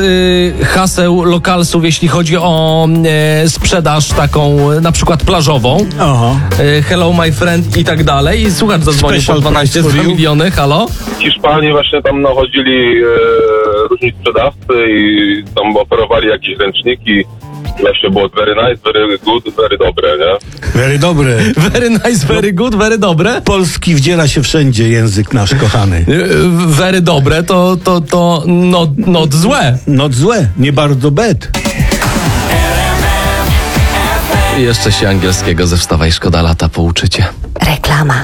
haseł lokalsów, jeśli chodzi o sprzedaż taką na przykład plażową. Aha. Hello my friend i tak dalej. I słuchacz zadzwonił po 12 miliony. Halo? W Hiszpanii właśnie tam nachodzili różni sprzedawcy i tam oferowali jakieś ręczniki. Właśnie było very nice, very good, very dobre, nie? Very dobre. Very nice, very good, very dobre. Polski wdziela się wszędzie, język nasz kochany. Very dobre to not złe. Not złe, nie bardzo bad. I jeszcze się angielskiego ze Wstawaj Szkoda Lata pouczycie. Reklama.